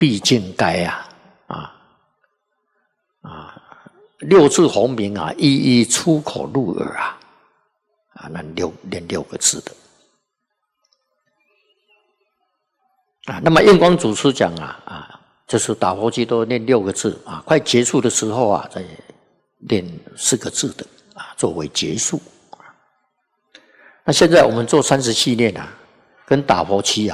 毕竟该六字洪名一一出口入耳那念6个字的那么印光祖师讲就是打佛机都念6个字快结束的时候再念4个字的作为结束。那现在我们做30系念跟打佛七